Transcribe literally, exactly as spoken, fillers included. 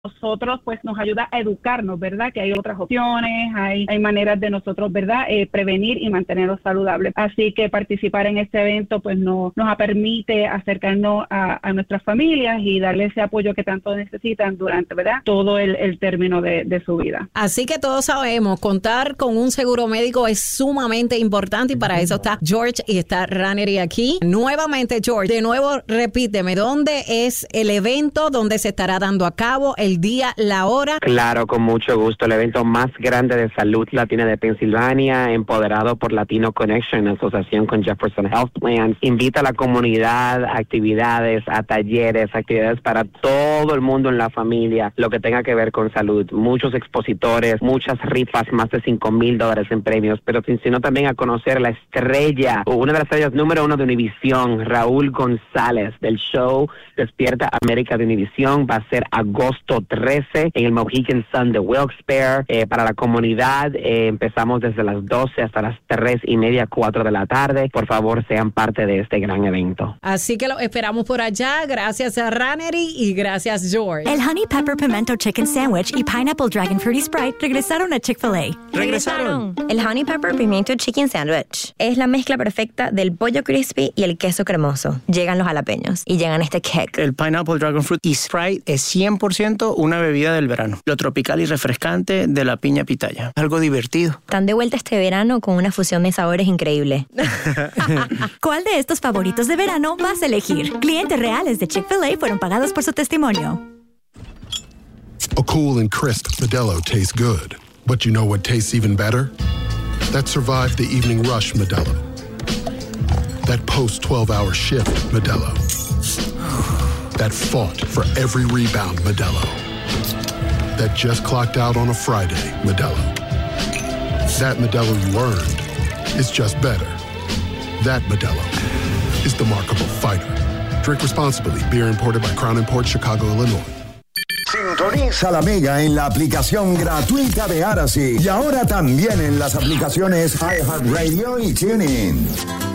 nosotros pues nos ayuda a educarnos, ¿verdad? Que hay otras opciones, hay, hay maneras de nosotros, ¿verdad? Eh, prevenir y mantenernos saludables. Así que participar en este evento pues no, nos permite acercarnos a, a nuestras familias y darle ese apoyo que tanto necesitan durante, ¿verdad? Todo el, el término de, de su vida. Así que todos sabemos, contar con un seguro médico es sumamente importante y para eso está George y está Ranery aquí. Nuevamente, George, de nuevo repíteme, ¿dónde es el evento? ¿Dónde se estará dando a cabo? ¿El día, la hora? Claro, con mucho gusto. El evento más grande de salud latina de Pensilvania, empoderado por Latino Connection en asociación con Jefferson Health Plans, invita a la comunidad a actividades, a talleres, actividades para todo el mundo en la familia, lo que tenga que ver con salud. Muchos expositores, muchas rifas, más de cinco mil dólares en premios, pero sino también a conocer la estrella, una de las estrellas número uno de Univisión, Raúl González, del show Despierta América de Univisión. Va a ser agosto trece en el Mohegan Sun de Wilkes-Barre. Eh, para la comunidad eh, empezamos desde las doce hasta las tres y media, cuatro de la tarde. Por favor, sean parte de este gran evento. Así que lo esperamos por allá. Gracias a Ranery y gracias, George. El Honey Pepper Pimento Chicken Sandwich y Pineapple Dragon Fruity Sprite regresaron a Chick-fil-A. ¡Regresaron! El Honey Pepper Pimiento Chicken Sandwich es la mezcla perfecta del pollo crispy y el queso cremoso. Llegan los jalapeños y llegan este kick. El Pineapple Dragon Fruit y Sprite es cien por ciento una bebida del verano. Lo tropical y refrescante de la piña pitaya. Algo divertido. Están de vuelta este verano con una fusión de sabores increíble. ¿Cuál de estos favoritos de verano vas a elegir? Clientes reales de Chick-fil-A fueron pagados por su testimonio. A cool and crisp Modelo tastes good. But you know what tastes even better? That survived the evening rush Modelo. That post twelve hour shift Modelo. That fought for every rebound Modelo. That just clocked out on a Friday Modelo. That Modelo you earned is just better. That Modelo is the markable fighter. Drink responsibly. Beer imported by Crown Imports, Chicago, Illinois. Sintoniza la Mega en la aplicación gratuita de Aracy y ahora también en las aplicaciones iHeartRadio y TuneIn.